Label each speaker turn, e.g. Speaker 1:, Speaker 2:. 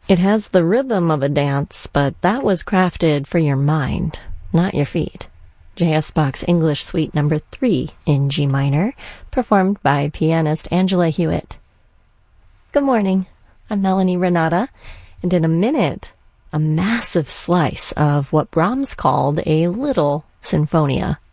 Speaker 1: It has the rhythm of a dance, but that was crafted for your mind, not your feet. J.S. Bach's English Suite No. 3 in G minor, performed by pianist Angela Hewitt. Good morning, I'm Melanie Renata, and in a minute, a massive slice of what Brahms called a little sinfonia.